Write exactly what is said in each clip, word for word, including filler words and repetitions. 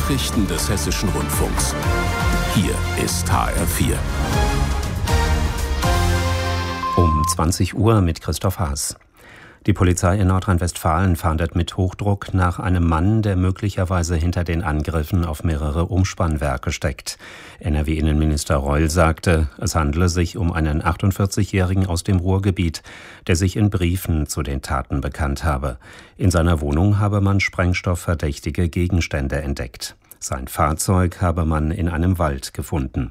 Nachrichten des Hessischen Rundfunks. Hier ist H R vier. Um zwanzig Uhr mit Christoph Haas. Die Polizei in Nordrhein-Westfalen fahndet mit Hochdruck nach einem Mann, der möglicherweise hinter den Angriffen auf mehrere Umspannwerke steckt. N R W-Innenminister Reul sagte, es handle sich um einen achtundvierzigjährigen aus dem Ruhrgebiet, der sich in Briefen zu den Taten bekannt habe. In seiner Wohnung habe man sprengstoffverdächtige Gegenstände entdeckt. Sein Fahrzeug habe man in einem Wald gefunden.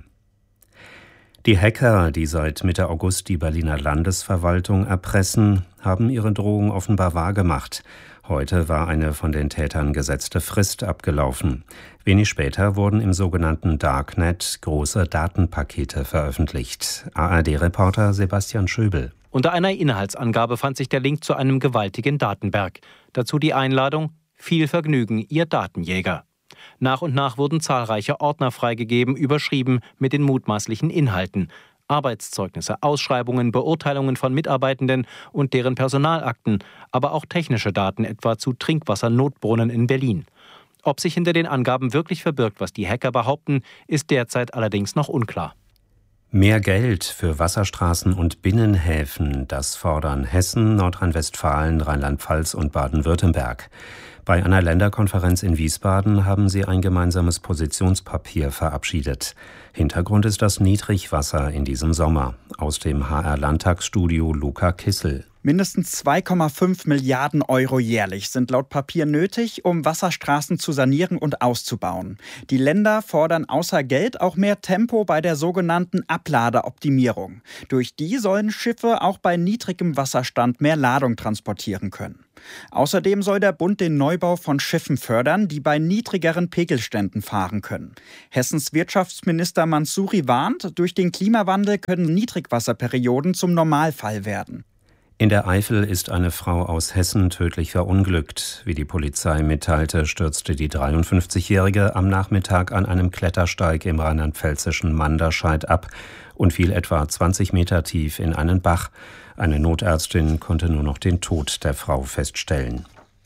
Die Hacker, die seit Mitte August die Berliner Landesverwaltung erpressen, haben ihre Drohung offenbar wahrgemacht. Heute war eine von den Tätern gesetzte Frist abgelaufen. Wenig später wurden im sogenannten Darknet große Datenpakete veröffentlicht. A R D-Reporter Sebastian Schöbel. Unter einer Inhaltsangabe fand sich der Link zu einem gewaltigen Datenberg. Dazu die Einladung: Viel Vergnügen, Ihr Datenjäger. Nach und nach wurden zahlreiche Ordner freigegeben, überschrieben mit den mutmaßlichen Inhalten. Arbeitszeugnisse, Ausschreibungen, Beurteilungen von Mitarbeitenden und deren Personalakten, aber auch technische Daten, etwa zu Trinkwassernotbrunnen in Berlin. Ob sich hinter den Angaben wirklich verbirgt, was die Hacker behaupten, ist derzeit allerdings noch unklar. Mehr Geld für Wasserstraßen und Binnenhäfen, das fordern Hessen, Nordrhein-Westfalen, Rheinland-Pfalz und Baden-Württemberg. Bei einer Länderkonferenz in Wiesbaden haben sie ein gemeinsames Positionspapier verabschiedet. Hintergrund ist das Niedrigwasser in diesem Sommer. Aus dem H R-Landtagsstudio Luca Kissel. Mindestens zwei Komma fünf Milliarden Euro jährlich sind laut Papier nötig, um Wasserstraßen zu sanieren und auszubauen. Die Länder fordern außer Geld auch mehr Tempo bei der sogenannten Abladeoptimierung. Durch die sollen Schiffe auch bei niedrigem Wasserstand mehr Ladung transportieren können. Außerdem soll der Bund den Neubau von Schiffen fördern, die bei niedrigeren Pegelständen fahren können. Hessens Wirtschaftsminister Mansouri warnt, durch den Klimawandel können Niedrigwasserperioden zum Normalfall werden. In der Eifel ist eine Frau aus Hessen tödlich verunglückt. Wie die Polizei mitteilte, stürzte die dreiundfünfzigjährige am Nachmittag an einem Klettersteig im rheinland-pfälzischen Manderscheid ab und fiel etwa zwanzig Meter tief in einen Bach. Eine Notärztin konnte nur noch den Tod der Frau feststellen.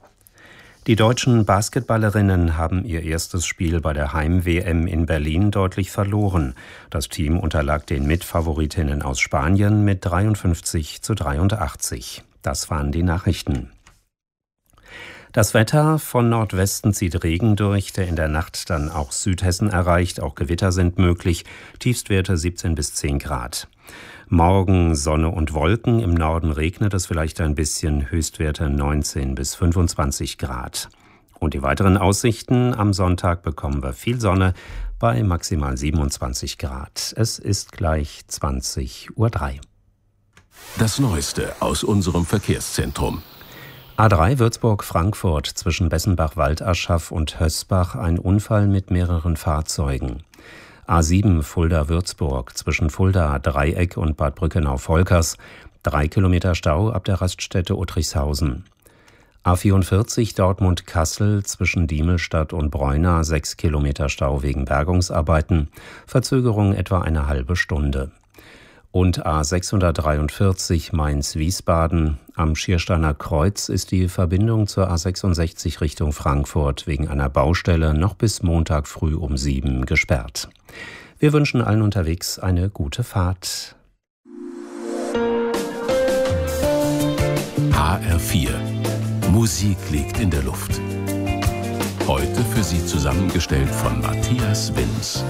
Die deutschen Basketballerinnen haben ihr erstes Spiel bei der Heim-W M in Berlin deutlich verloren. Das Team unterlag den Mitfavoritinnen aus Spanien mit dreiundfünfzig zu dreiundachtzig. Das waren die Nachrichten. Das Wetter: von Nordwesten zieht Regen durch, der in der Nacht dann auch Südhessen erreicht. Auch Gewitter sind möglich. Tiefstwerte siebzehn bis zehn Grad. Morgen Sonne und Wolken, im Norden regnet es vielleicht ein bisschen, Höchstwerte neunzehn bis fünfundzwanzig Grad. Und die weiteren Aussichten: am Sonntag bekommen wir viel Sonne bei maximal siebenundzwanzig Grad. Es ist gleich zwanzig Uhr drei. Das Neueste aus unserem Verkehrszentrum. A drei Würzburg-Frankfurt zwischen Bessenbach-Waldaschaf und Hösbach, ein Unfall mit mehreren Fahrzeugen. A sieben Fulda-Würzburg zwischen Fulda-Dreieck und Bad Brückenau-Volkers, drei Kilometer Stau ab der Raststätte Uttrichshausen. A vierundvierzig Dortmund-Kassel zwischen Diemelstadt und Bräuna, sechs Kilometer Stau wegen Bergungsarbeiten, Verzögerung etwa eine halbe Stunde. Und A sechshundertdreiundvierzig Mainz-Wiesbaden, am Schiersteiner Kreuz ist die Verbindung zur A sechsundsechzig Richtung Frankfurt wegen einer Baustelle noch bis Montag früh um sieben gesperrt. Wir wünschen allen unterwegs eine gute Fahrt. H R vier. Musik liegt in der Luft. Heute für Sie zusammengestellt von Matthias Wins.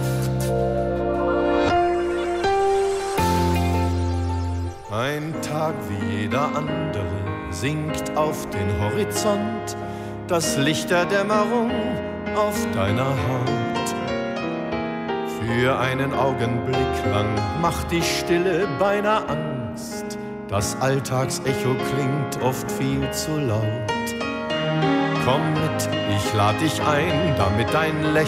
Ein Tag wie jeder andere sinkt auf den Horizont, das Licht der Dämmerung auf deiner Haut. Für einen Augenblick lang macht die Stille beinahe Angst, das Alltagsecho klingt oft viel zu laut. Komm mit, ich lad dich ein, damit dein Lächeln